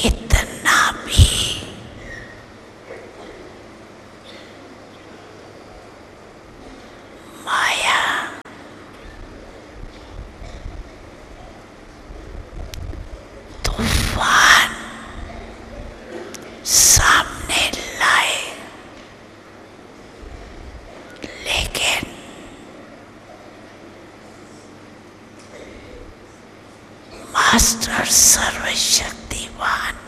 कितना भी माया तूफान सामने लाए, लेकिन मास्टर सर्वशक्तिवान